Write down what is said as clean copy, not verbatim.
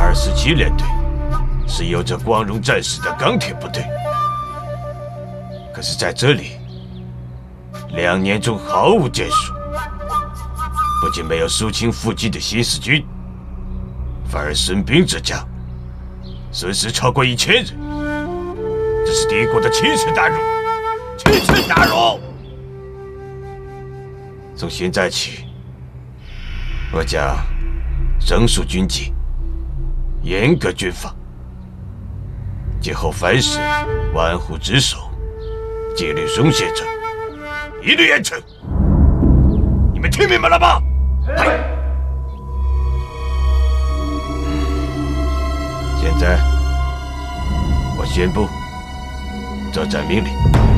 247联队是有着光荣战士的钢铁部队，可是在这里，2年中毫无建树，不仅没有肃清伏击的新四军，反而损兵折将，损失超过1000人。这是敌国的奇耻大辱！奇耻大辱！从现在起，我将整肃军纪，严格军法，今后凡事玩忽职守，纪律松懈者，一律严惩。你们听明白了吗？现在，我宣布作战命令。